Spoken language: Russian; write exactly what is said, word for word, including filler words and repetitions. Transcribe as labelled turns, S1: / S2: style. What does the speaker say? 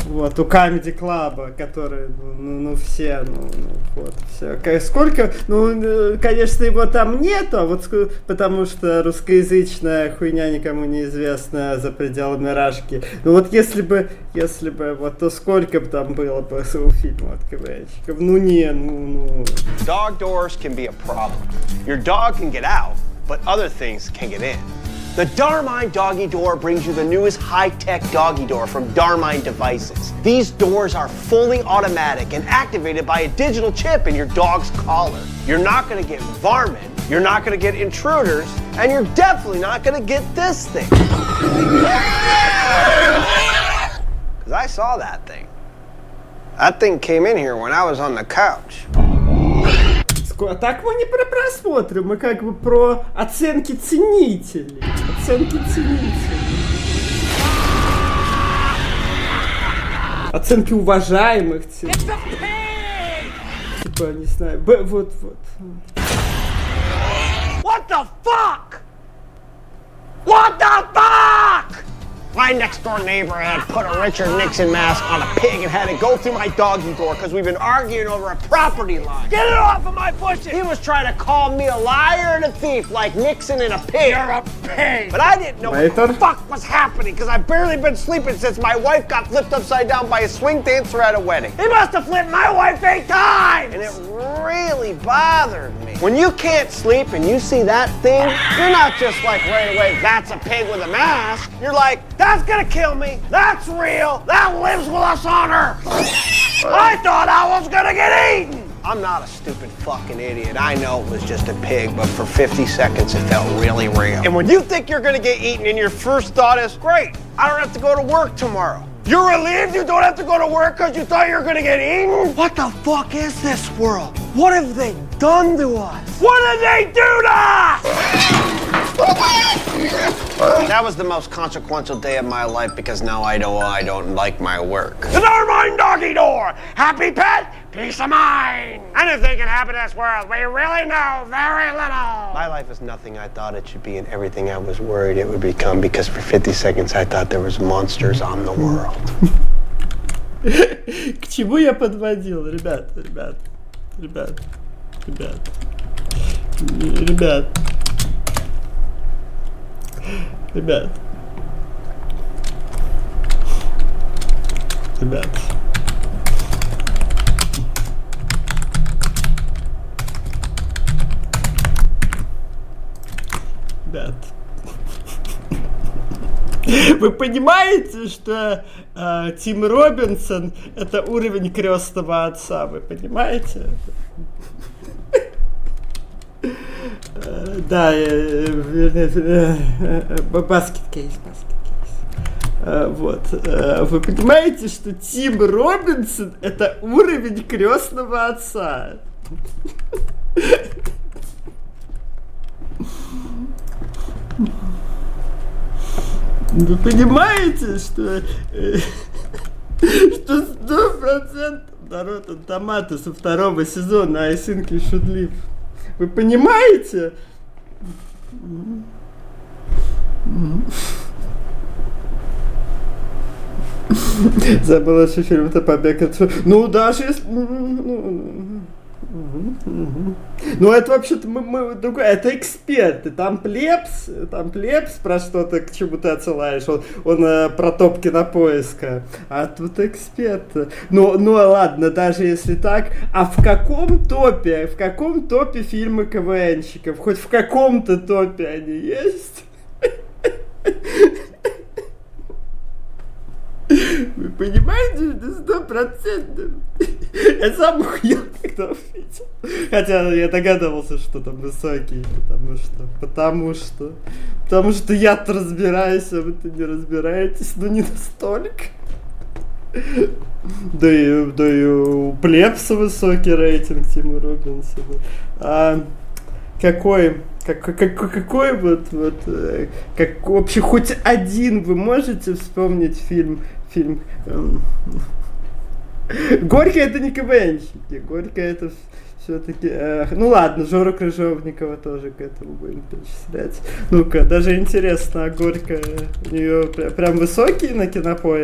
S1: Вот, у Comedy Club, который, ну, ну, ну все, ну, ну, вот, все. Сколько, ну, конечно, его там нету, а вот потому что русскоязычная хуйня никому не известна за пределами Рашки. Ну вот если бы, если бы, вот, то сколько бы там было бы у фильма от КВНщиков? Ну не, ну, ну.
S2: Dog doors can be a problem. Your dog can get out, but other things can get in. The Darmine Doggy Door brings you the newest high-tech doggy door from Darmine Devices. These doors are fully automatic and activated by a digital chip in your dog's collar. You're not going to get varmint, you're not going to get intruders, and you're definitely not going to get this thing. Because I saw that thing. That thing came in here when I was on the couch.
S1: Так мы не про просмотры, мы как бы про оценки ценителей. Оценки ценителей. Оценки уважаемых ценителей. Типа, не знаю, б, вот, вот.
S2: What the fuck? What the fuck? My next door neighbor had put a Richard Nixon mask on a pig and had it go through my doggy door because we've been arguing over a property line. Get it off of my bushes! He was trying to call me a liar and a thief like Nixon and a pig. You're a pig! But I didn't know what the fuck was happening because I've barely been sleeping since my wife got flipped upside down by a swing dancer at a wedding. He must have flipped my wife eight times! And it really bothered me. When you can't sleep and you see that thing, you're not just like right away, that's a pig with a mask. You're like, that's gonna kill me. That's real. That lives with us on Earth. I thought I was gonna get eaten. I'm not a stupid fucking idiot. I know it was just a pig, but for fifty seconds it felt really real. And when you think you're gonna get eaten and your first thought is, great, I don't have to go to work tomorrow. You're relieved you don't have to go to work because you thought you were gonna get eaten? What the fuck is this world? What have they done to us? What did they do to us? That was the most consequential day of my life because now I know I don't like my work. The Darmine Doggy Door! Happy pet, peace of mind! Anything can happen in this world. We really know very little. My life is nothing I thought it should be and everything I was worried it would become because for fifty seconds I thought there was monsters on the world.
S1: К чему я подводил, ребят, ребят, ребят, ребят, ребят. Ребят. Ребят. Ребят. Вы понимаете, что э, Тим Робинсон — это уровень крестного отца? Вы понимаете? Да, баскет-кейс, баскет-кейс. Вот. Вы понимаете, что Тим Робинсон — это уровень крестного отца? Вы понимаете, что что сто процентов народ от томата со второго сезона I think you should leave. Вы понимаете? Забыла, что фильм это побег от... Ну, даже если... Ну, это вообще-то мы, мы, это эксперты. Там плебс, там плебс про что-то, к чему ты отсылаешь. Он, он э, про топ Кинопоиска. А тут эксперты. Ну, ну, ладно, даже если так. А в каком топе, в каком топе фильмы КВНщиков? Хоть в каком-то топе они есть? Вы понимаете, это сто процентов. Я сам охуел, когда увидел. Хотя я догадывался, что там высокий, потому что, потому что, потому что я-то разбираюсь, а вы-то не разбираетесь, но не настолько. Да и, да и у плебса высокий рейтинг Тима Робинсона. А какой, как, как, какой вот, вот, как вообще хоть один вы можете вспомнить фильм, фильм... Эм, Горько это не КВНщики, Горько это все-таки... Э, ну ладно, Жору Крыжовникова тоже к этому будем перечислять. Ну-ка, даже интересно, а Горько у нее прям высокий на Кинопоиске?